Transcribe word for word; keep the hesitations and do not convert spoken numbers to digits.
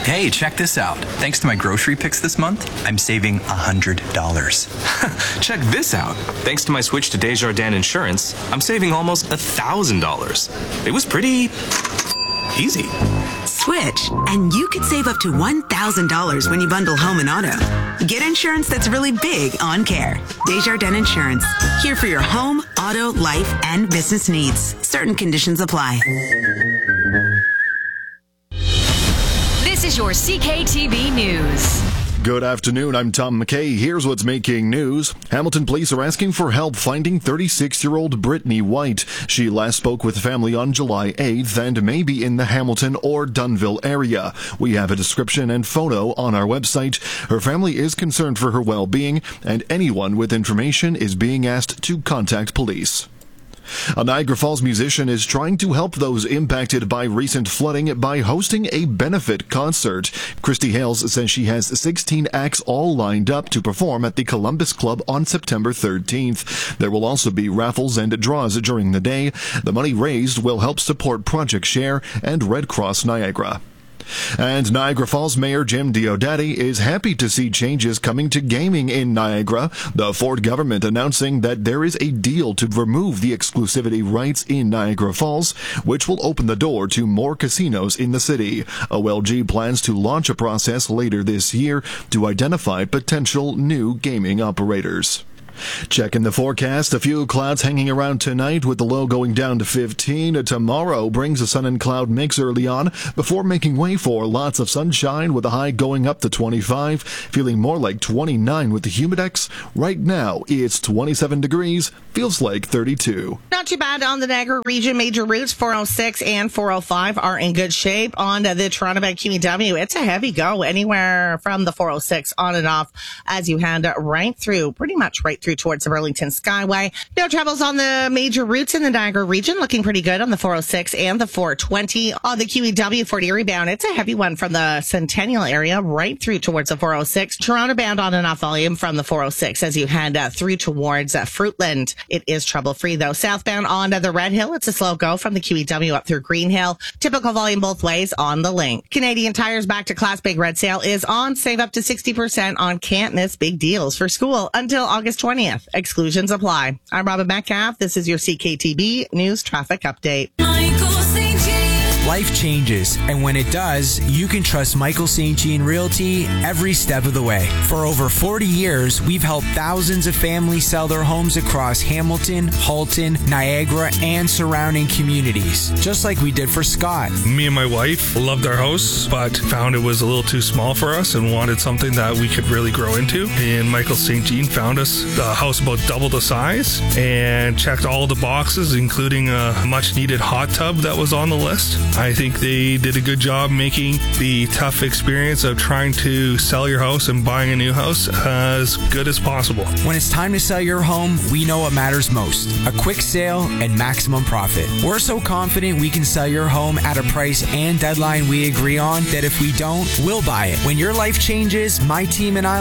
Hey, check this out. Thanks to my grocery picks this month, I'm saving one hundred dollars. Check this out. Thanks to my switch to Desjardins Insurance, I'm saving almost one thousand dollars. It was pretty easy. Switch, and you could save up to one thousand dollars when you bundle home and auto. Get insurance that's really big on care. Desjardins Insurance. Here for your home, auto, life, and business needs. Certain conditions apply. This is your C K T V News. Good afternoon, I'm Tom McKay. Here's what's making news. Hamilton police are asking for help finding thirty-six-year-old Brittany White. She last spoke with family on July eighth and may be in the Hamilton or Dunnville area. We have a description and photo on our website. Her family is concerned for her well-being, and anyone with information is being asked to contact police. A Niagara Falls musician is trying to help those impacted by recent flooding by hosting a benefit concert. Christy Hales says she has sixteen acts all lined up to perform at the Columbus Club on September thirteenth. There will also be raffles and draws during the day. The money raised will help support Project Share and Red Cross Niagara. And Niagara Falls Mayor Jim Diodati is happy to see changes coming to gaming in Niagara. The Ford government announcing that there is a deal to remove the exclusivity rights in Niagara Falls, which will open the door to more casinos in the city. O L G plans to launch a process later this year to identify potential new gaming operators. Checking the forecast, a few clouds hanging around tonight with the low going down to fifteen. Tomorrow brings a sun and cloud mix early on before making way for lots of sunshine with a high going up to twenty-five, feeling more like twenty-nine with the humidex. Right now it's twenty-seven degrees, feels like thirty-two. Not too bad on the Niagara region. Major routes four oh six and four oh five are in good shape. On the Toronto Bay Q E W, it's a heavy go anywhere from the four oh six on and off as you head right through, pretty much right through towards the Burlington Skyway. No troubles on the major routes in the Niagara region. Looking pretty good on the four oh six and the four twenty. On the Q E W Fort Erie bound, it's a heavy one from the Centennial area right through towards the four oh six. Toronto bound on and off volume from the four oh six as you head uh, through towards uh, Fruitland. It is trouble free though. Southbound on uh, the Red Hill, it's a slow go from the Q E W up through Green Hill. Typical volume both ways on the link. Canadian Tire's back to class big red sale is on. Save up to sixty percent on can't miss big deals for school until August twentieth. Exclusions apply. I'm Robin Metcalf. This is your C K T B News Traffic Update. Life changes, and when it does, you can trust Michael Saint Jean Realty every step of the way. For over forty years, we've helped thousands of families sell their homes across Hamilton, Halton, Niagara, and surrounding communities, just like we did for Scott. Me and my wife loved our house, but found it was a little too small for us and wanted something that we could really grow into. And Michael Saint Jean found us the house about double the size and checked all the boxes, including a much-needed hot tub that was on the list. I think they did a good job making the tough experience of trying to sell your house and buying a new house as good as possible. When it's time to sell your home, we know what matters most: a quick sale and maximum profit. We're so confident we can sell your home at a price and deadline we agree on that if we don't, we'll buy it. When your life changes, my team and I